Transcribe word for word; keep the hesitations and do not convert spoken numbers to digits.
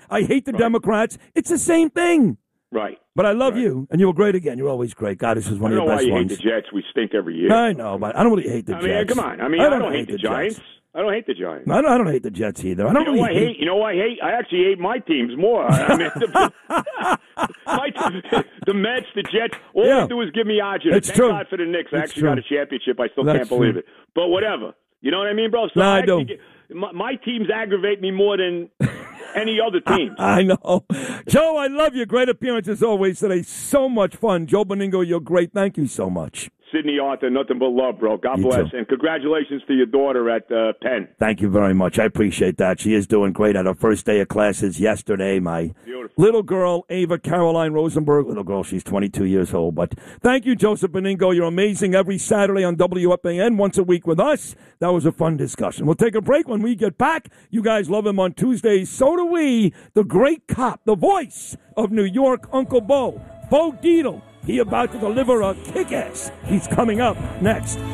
I hate the Right. Democrats. It's the same thing. Right. But I love Right. you, and you were great again. You're always great. God, this was I one don't of know your why best you ones. hate the Jets. We stink every year. I know, but I don't really hate the I mean, Jets. come on. I mean, I don't, hate the, Giants. I don't hate the Giants. I don't, I don't hate the Jets either. I don't You know really who I hate? You know who I hate? I actually hate my teams more. I mean, the, my te- the Mets, the Jets, all Yeah. they do is give me agita. It's Thank true. God for the Knicks. I It's actually true. got a championship. I still That's can't believe true. it. But whatever. You know what I mean, bro? So No, I actually don't. get- my, my teams aggravate me more than any other teams. I know. Joe, I love you. Great appearance as always today. So much fun. Joe Beningo, you're great. Thank you so much. Sydney Arthur, nothing but love, bro. God You bless. too. And congratulations to your daughter at uh, Penn. Thank you very much. I appreciate that. She is doing great at her first day of classes yesterday. My Beautiful. little girl, Ava Caroline Rosenberg, little girl, she's twenty-two years old. But thank you, Joseph Beningo. You're amazing every Saturday on W F A N, once a week with us. That was a fun discussion. We'll take a break. When we get back, you guys love him on Tuesdays. So do we. The great cop, the voice of New York, Uncle Bo, Bo Dietl. He about to deliver a kick-ass. He's coming up next.